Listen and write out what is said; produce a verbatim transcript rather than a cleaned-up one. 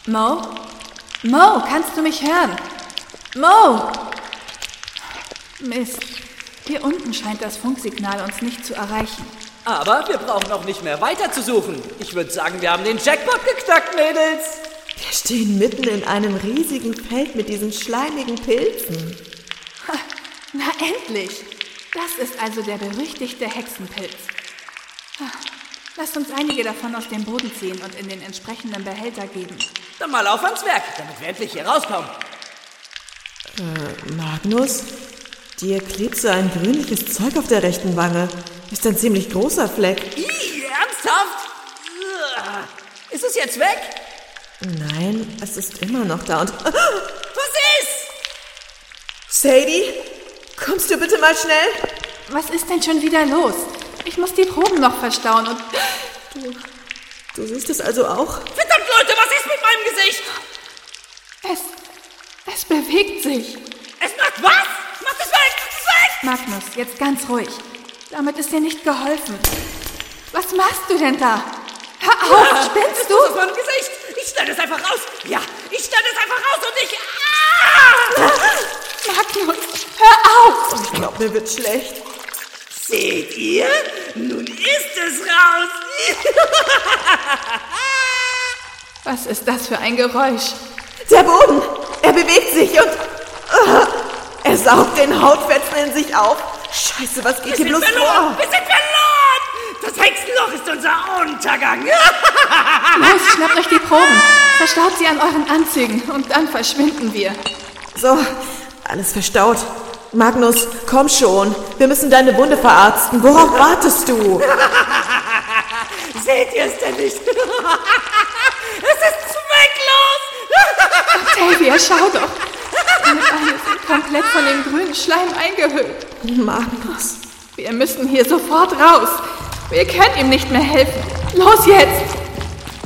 Mo? Mo, kannst du mich hören? Mo! Mist. Hier unten scheint das Funksignal uns nicht zu erreichen. Aber wir brauchen auch nicht mehr weiter zu suchen. Ich würde sagen, wir haben den Jackpot geknackt, Mädels. Wir stehen mitten in einem riesigen Feld mit diesen schleimigen Pilzen. Ha, na endlich! Das ist also der berüchtigte Hexenpilz. Ha, lasst uns einige davon aus dem Boden ziehen und in den entsprechenden Behälter geben. Dann mal auf ans Werk, damit wir endlich hier rauskommen. Äh, Magnus? Dir klebt so ein grünliches Zeug auf der rechten Wange. Ist ein ziemlich großer Fleck. Ih, ernsthaft? Ist es jetzt weg? Nein, es ist immer noch da und... Was ist? Sadie, kommst du bitte mal schnell? Was ist denn schon wieder los? Ich muss die Proben noch verstauen und... Du, du siehst es also auch? Verdammt, Leute, was ist mit meinem Gesicht? Es... es bewegt sich. Es macht was? Macht es weg! Macht es weg! Magnus, jetzt ganz ruhig. Damit ist dir nicht geholfen. Was machst du denn da? Hör auf, ja, spinnst es du? ist aus meinem Gesicht. Ich schneide es einfach raus. Ja, ich schneide es einfach raus und ich... Ah! Magnus, hör auf! Ich glaube, mir wird schlecht. Seht ihr? Nun ist es raus. Was ist das für ein Geräusch? Der Boden, er bewegt sich und... Uh, er saugt den Hautfetzen in sich auf. Scheiße, was geht Wir hier sind bloß verloren. vor? Wir sind verloren. Das Hexenloch ist unser Untergang. Los, schnappt euch die Proben. Verstaut sie an euren Anzügen und dann verschwinden wir. So, alles verstaut. Magnus, komm schon. Wir müssen deine Wunde verarzten. Worauf wartest du? Seht ihr es denn nicht? Es ist zwecklos. Octavia, schau doch. Meine Beine sind komplett von dem grünen Schleim eingehüllt. Magnus. Wir müssen hier sofort raus. Wir können ihm nicht mehr helfen. Los jetzt!